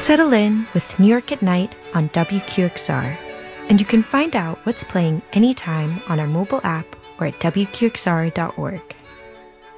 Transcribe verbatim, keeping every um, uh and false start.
Settle in with New York at Night on W Q X R, and you can find out what's playing anytime on our mobile app or at W Q X R dot org.